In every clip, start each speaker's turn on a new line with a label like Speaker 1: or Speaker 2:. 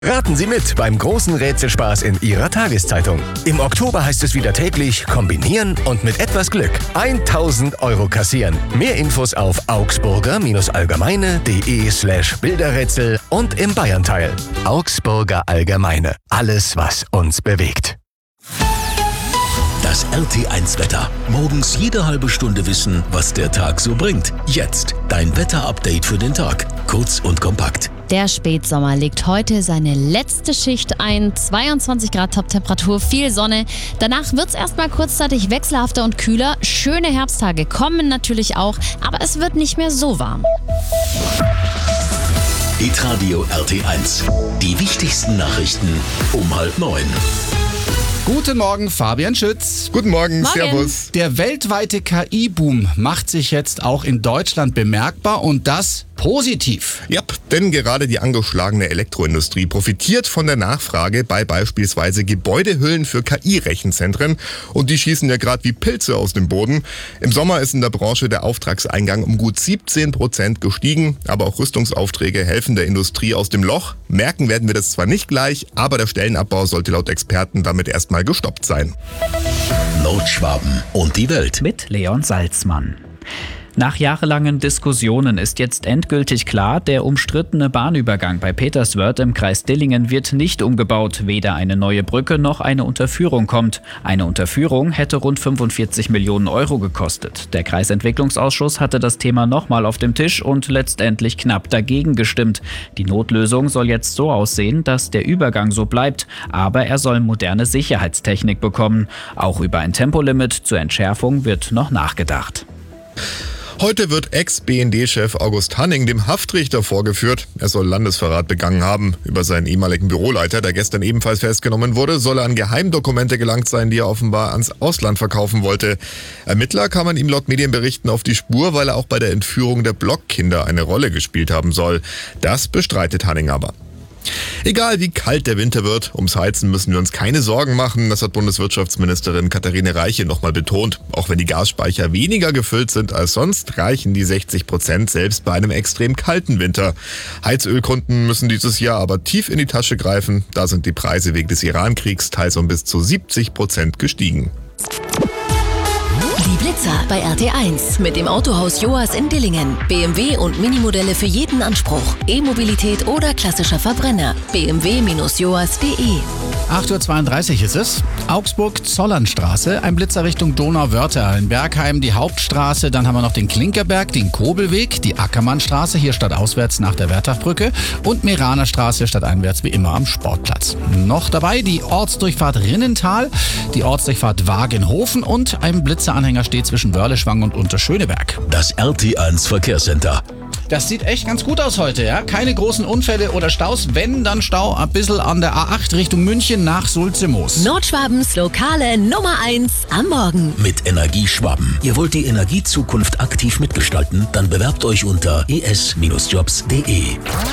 Speaker 1: Raten Sie mit beim großen Rätselspaß in Ihrer Tageszeitung. Im Oktober heißt es wieder täglich kombinieren und mit etwas Glück 1.000 € kassieren. Mehr Infos auf augsburger-allgemeine.de/Bilderrätsel und im Bayern-Teil. Augsburger Allgemeine. Alles, was uns bewegt.
Speaker 2: Das RT1-Wetter. Morgens jede halbe Stunde wissen, was der Tag so bringt. Jetzt dein Wetter-Update für den Tag. Kurz und kompakt.
Speaker 3: Der Spätsommer legt heute seine letzte Schicht ein. 22 Grad Top-Temperatur, viel Sonne. Danach wird es erstmal kurzzeitig wechselhafter und kühler. Schöne Herbsttage kommen natürlich auch, aber es wird nicht mehr so warm.
Speaker 2: Hitradio RT1. Die wichtigsten Nachrichten um 8:30.
Speaker 4: Guten Morgen, Fabian Schütz.
Speaker 5: Guten Morgen,
Speaker 3: Morgen.
Speaker 5: Servus.
Speaker 4: Der weltweite KI-Boom macht sich jetzt auch in Deutschland bemerkbar und das positiv.
Speaker 5: Ja, denn gerade die angeschlagene Elektroindustrie profitiert von der Nachfrage bei beispielsweise Gebäudehüllen für KI-Rechenzentren und die schießen ja gerade wie Pilze aus dem Boden. Im Sommer ist in der Branche der Auftragseingang um gut 17% gestiegen, aber auch Rüstungsaufträge helfen der Industrie aus dem Loch. Merken werden wir das zwar nicht gleich, aber der Stellenabbau sollte laut Experten damit erstmal gestoppt sein.
Speaker 2: Nordschwaben und die Welt.
Speaker 6: Mit Leon Salzmann. Nach jahrelangen Diskussionen ist jetzt endgültig klar, der umstrittene Bahnübergang bei Peterswörth im Kreis Dillingen wird nicht umgebaut. Weder eine neue Brücke noch eine Unterführung kommt. Eine Unterführung hätte rund 45 Millionen € gekostet. Der Kreisentwicklungsausschuss hatte das Thema nochmal auf dem Tisch und letztendlich knapp dagegen gestimmt. Die Notlösung soll jetzt so aussehen, dass der Übergang so bleibt, aber er soll moderne Sicherheitstechnik bekommen. Auch über ein Tempolimit zur Entschärfung wird noch nachgedacht.
Speaker 5: Heute wird Ex-BND-Chef August Hanning dem Haftrichter vorgeführt. Er soll Landesverrat begangen haben. Über seinen ehemaligen Büroleiter, der gestern ebenfalls festgenommen wurde, soll er an Geheimdokumente gelangt sein, die er offenbar ans Ausland verkaufen wollte. Ermittler kamen ihm laut Medienberichten auf die Spur, weil er auch bei der Entführung der Blockkinder eine Rolle gespielt haben soll. Das bestreitet Hanning aber. Egal wie kalt der Winter wird, ums Heizen müssen wir uns keine Sorgen machen. Das hat Bundeswirtschaftsministerin Katharine Reiche nochmal betont. Auch wenn die Gasspeicher weniger gefüllt sind als sonst, reichen die 60% selbst bei einem extrem kalten Winter. Heizölkunden müssen dieses Jahr aber tief in die Tasche greifen. Da sind die Preise wegen des Iran-Kriegs teils um bis zu 70% gestiegen.
Speaker 7: Die Blitzer bei RT1 mit dem Autohaus Joas in Dillingen. BMW und Minimodelle für jeden Anspruch. E-Mobilität oder klassischer Verbrenner. bmw-joas.de.
Speaker 4: 8:32 Uhr ist es. Augsburg-Zollernstraße, ein Blitzer Richtung Donauwörth. In Bergheim die Hauptstraße, dann haben wir noch den Klinkerberg, den Kobelweg, die Ackermannstraße, hier stadtauswärts nach der Wertachbrücke und Meraner Straße stadteinwärts wie immer am Sportplatz. Noch dabei die Ortsdurchfahrt Rinnental, die Ortsdurchfahrt Wagenhofen und ein Blitzeranhänger steht zwischen Wörleschwang und Unterschöneberg.
Speaker 2: Das RT1 Verkehrscenter.
Speaker 4: Das sieht echt ganz gut aus heute, ja? Keine großen Unfälle oder Staus. Wenn, dann Stau ein bisschen an der A8 Richtung München nach Sulzemoos.
Speaker 7: Nordschwabens lokale Nummer 1 am Morgen.
Speaker 2: Mit Energieschwaben. Ihr wollt die Energiezukunft aktiv mitgestalten? Dann bewerbt euch unter es-jobs.de.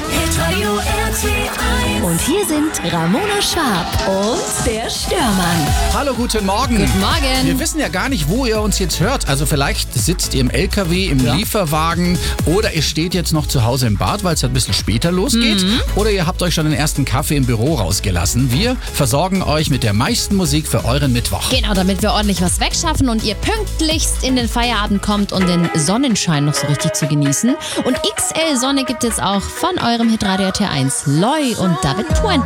Speaker 7: Und hier sind Ramona Schwab und der Störmann.
Speaker 4: Hallo, guten Morgen.
Speaker 3: Guten Morgen.
Speaker 4: Wir wissen ja gar nicht, wo ihr uns jetzt hört. Also vielleicht sitzt ihr im LKW, im Lieferwagen oder ihr steht jetzt noch zu Hause im Bad, weil es ein bisschen später losgeht. Oder ihr habt euch schon den ersten Kaffee im Büro rausgelassen. Wir versorgen euch mit der meisten Musik für euren Mittwoch.
Speaker 3: Genau, damit wir ordentlich was wegschaffen und ihr pünktlichst in den Feierabend kommt, um den Sonnenschein noch so richtig zu genießen. Und XL Sonne gibt es auch von eurem Hitradio RT1. Loy und David Puente.